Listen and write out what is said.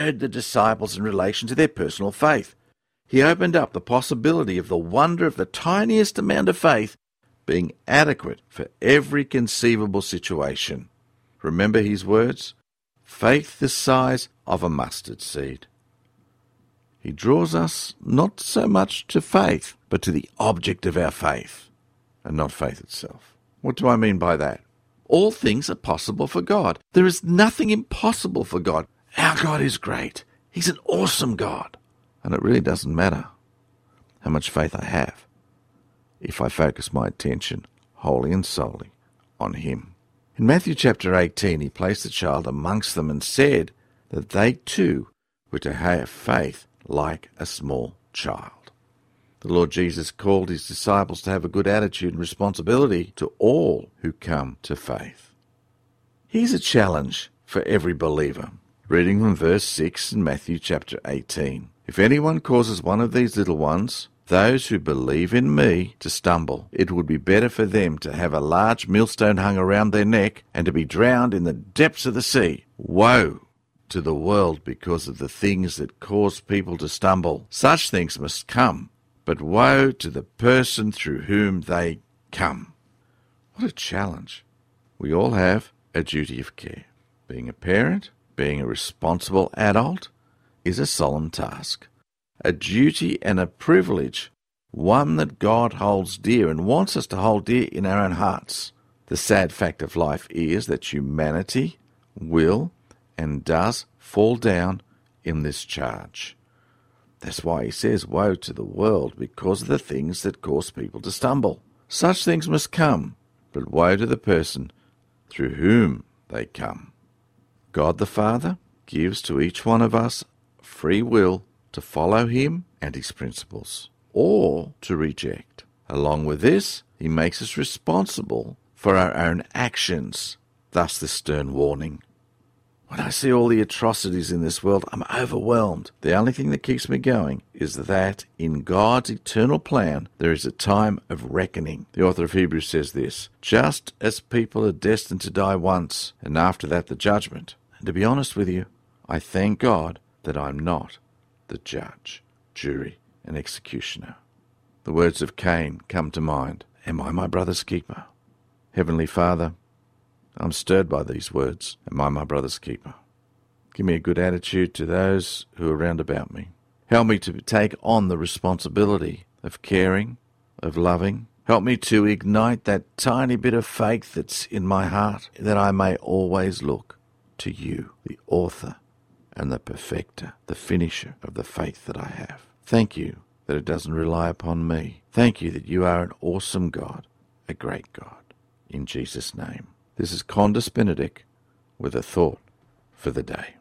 the disciples in relation to their personal faith. He opened up the possibility of the wonder of the tiniest amount of faith being adequate for every conceivable situation. Remember his words? Faith the size of a mustard seed. He draws us not so much to faith, but to the object of our faith, and not faith itself. What do I mean by that? All things are possible for God. There is nothing impossible for God. Our God is great. He's an awesome God. And it really doesn't matter how much faith I have if I focus my attention wholly and solely on him. In Matthew chapter 18, he placed the child amongst them and said that they too were to have faith like a small child. The Lord Jesus called his disciples to have a good attitude and responsibility to all who come to faith. Here's a challenge for every believer. Reading from verse 6 in Matthew chapter 18. If anyone causes one of these little ones, those who believe in me, to stumble, it would be better for them to have a large millstone hung around their neck and to be drowned in the depths of the sea. Woe to the world because of the things that cause people to stumble. Such things must come, but woe to the person through whom they come. What a challenge. We all have a duty of care. Being a parent, being a responsible adult, is a solemn task, a duty and a privilege, one that God holds dear and wants us to hold dear in our own hearts. The sad fact of life is that humanity will and does fall down in this charge. That's why he says, woe to the world because of the things that cause people to stumble. Such things must come, but woe to the person through whom they come. God the Father gives to each one of us free will to follow him and his principles, or to reject. Along with this, he makes us responsible for our own actions, thus the stern warning. When I see all the atrocities in this world, I'm overwhelmed. The only thing that keeps me going is that in God's eternal plan, there is a time of reckoning. The author of Hebrews says this, just as people are destined to die once, and after that the judgment. And to be honest with you, I thank God that I'm not the judge, jury, and executioner. The words of Cain come to mind. Am I my brother's keeper? Heavenly Father, I'm stirred by these words. Am I my brother's keeper? Give me a good attitude to those who are round about me. Help me to take on the responsibility of caring, of loving. Help me to ignite that tiny bit of faith that's in my heart, that I may always look to you, the author and the perfecter, the finisher of the faith that I have. Thank you that it doesn't rely upon me. Thank you that you are an awesome God, a great God. In Jesus' name. This is Condis Benedict with a thought for the day.